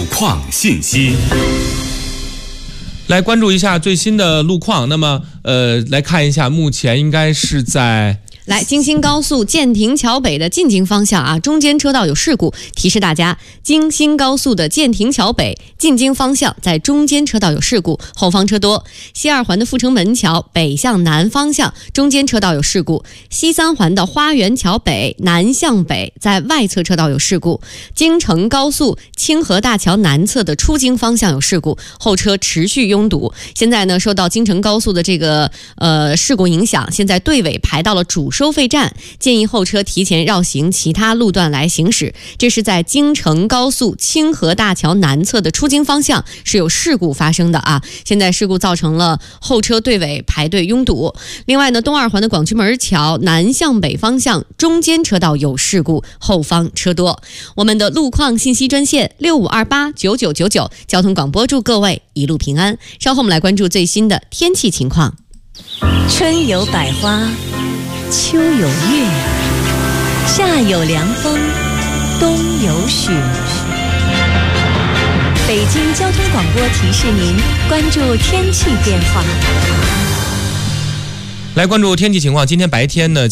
况信息。 来关注一下最新的路况。那么，来看一下，目前应该是在。 春有百花，秋有月，夏有凉风，冬有雪。北京交通广播提示您关注天气变化。 来关注天气情况，今天白天呢